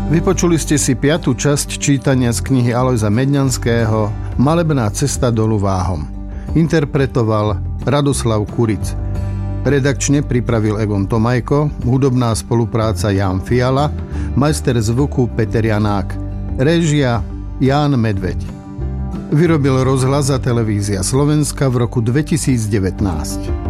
Vypočuli ste si 5. časť čítania z knihy Alojza Medňanského Malebná cesta dolu Váhom. Interpretoval Radoslav Kuric. Redakčne pripravil Egon Tomajko, hudobná spolupráca Jan Fiala, majster zvuku Peter Janák, réžia Ján Medveď. Vyrobil Rozhlas a Televízia Slovenska v roku 2019.